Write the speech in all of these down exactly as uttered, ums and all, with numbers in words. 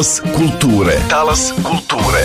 Talas kulture. Talas kulture.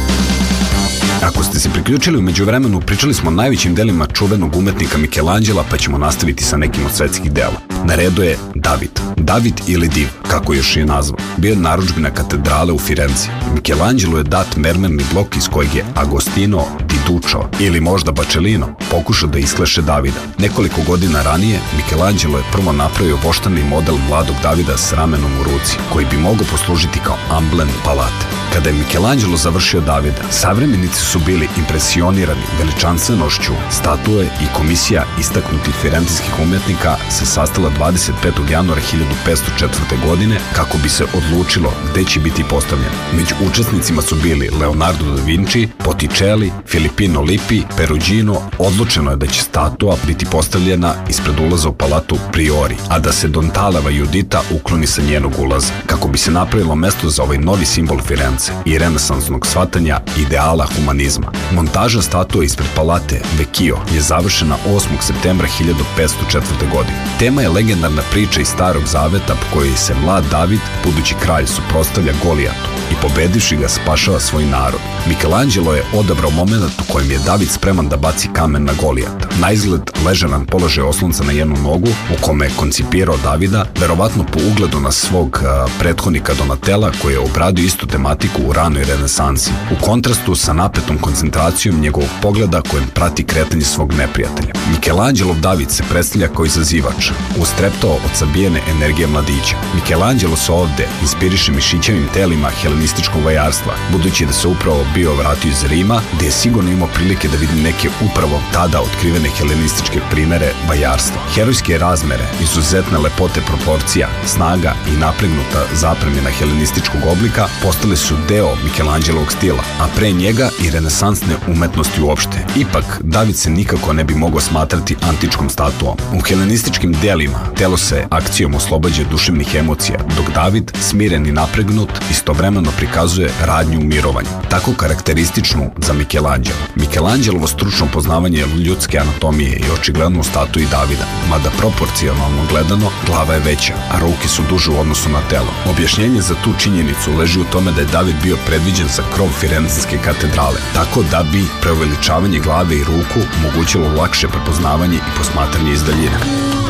Ako ste se priključili u međuvremenu, pričali smo o najvećim delima čuvenog umetnika Michelangela, pa ćemo nastaviti sa nekim od svetskih dela. Na redu je David. David ili Div, kako još je nazvan. Bio je narudžbina katedrale u Firenci. Michelangelo je dat mermerni blok iz kojeg je Agostino di Duccio, ili možda Bacellino, pokušao da iskleše Davida. Nekoliko godina ranije, Michelangelo je prvo napravio voštani model mladog Davida s ramenom u ruci, koji bi mogao poslužiti kao amblem palate. Kada je Michelangelo završio Davida, savremenici su bili impresionirani veličanstvenošću statue i komisija istaknutih firencijskih umetnika se sastala dvadeset petog januara hiljadu petsto četvrte. godine kako bi se odlučilo gde će biti postavljen. Među učesnicima su bili Leonardo da Vinci, Botticelli, Filippino Lippi, Perugino. Odlučeno je da će statua biti postavljena ispred ulaza u palatu Priori, a da se Dontaleva Judita ukloni sa njenog ulaza, kako bi se napravilo mesto za ovaj novi simbol Firence i renesansnog shvatanja ideala humanizma. Montaža statue ispred palate Vecchio je završena osmog septembra hiljadu petsto četvrte. godine. Tema je legendarna priča iz Starog zaveta po kojoj se mlad David, budući kralj, suprotstavlja Golijatu i pobedivši ga spašava svoj narod. Michelangelo je odabrao moment u kojem je David spreman da baci kamen na Golijata. Na izgled ležeran položaj oslonca na jednu nogu, u kome je koncipirao Davida, verovatno po ugledu na svog a, prethodnika Donatela, koji je obradio istu tematiku u ranoj renesansi, u kontrastu sa napetom koncentracijom njegovog pogleda kojem prati kretanje svog neprijatelja. Michelangelov David se predstavlja kao izazivač, ustreptao od sabijene energije mladića. Michelangelo se ovde inspiriše mišićevim telima helenističkog vajarstva, budući da se upravo bio vratio iz Rima, gde je sigurno imao prilike da vidi neke upravo tada otkrivene helenističke primere vajarstva. Herojske razmere, izuzetne lepote proporcija, snaga i napregnuta zapremina helenističkog oblika postale su deo Michelangelovog stila, a pre njega i renesansne umetnosti uopšte. Ipak, David se nikako ne bi mogao smatrati antičkom statuom. U helenističkim delima telo se akcijom oslobađa duševnih emocija, dok David, smiren i napregnut, istovremeno prikazuje radnju u mirovanju, tako karakterističnu za Michelangelo. Michelangelovo stručno poznavanje ljudske anatomije je očigledno u statui Davida, mada proporcionalno gledano glava je veća, a ruke su duže u odnosu na telo. Objašnjenje za tu činjenicu leži u tome da je David bio predviđen za krov Firencijske katedrale, tako da bi preuveličavanje glave i ruku omogućilo lakše prepoznavanje i posmatranje iz daljine.